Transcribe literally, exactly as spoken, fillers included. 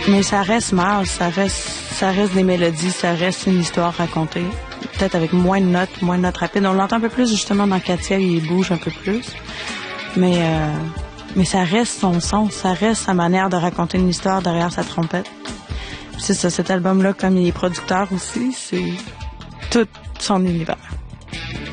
Mais ça reste Mars, ça reste, ça reste des mélodies, ça reste une histoire racontée. Peut-être avec moins de notes, moins de notes rapides. On l'entend un peu plus justement dans Katia, il bouge un peu plus. Mais, euh, mais ça reste son son, ça reste sa manière de raconter une histoire derrière sa trompette. Puis c'est ça, cet album-là, comme il est producteur aussi, c'est tout son univers.